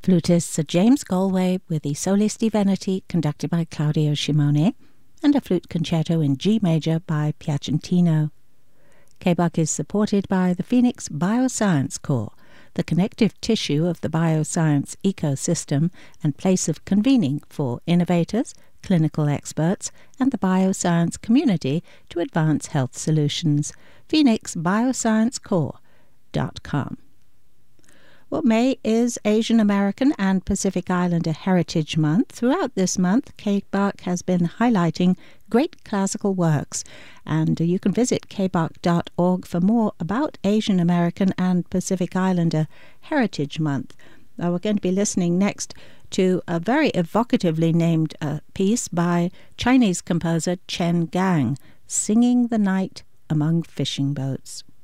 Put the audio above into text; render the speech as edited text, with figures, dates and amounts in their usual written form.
Flutists are James Galway with the Solis di Veneti conducted by Claudio Shimone and a flute concerto in G major by Piacentino. KBUK is supported by the Phoenix Bioscience Core, the connective tissue of the bioscience ecosystem and place of convening for innovators, clinical experts, and the bioscience community to advance health solutions. PhoenixBioscienceCore.com. Well, May is Asian American and Pacific Islander Heritage Month. Throughout this month, KBUK has been highlighting great classical works, and you can visit kbuk.org for more about Asian American and Pacific Islander Heritage Month. We're going to be listening next to a very evocatively named piece by Chinese composer Chen Gang, Singing the Night Among Fishing Boats.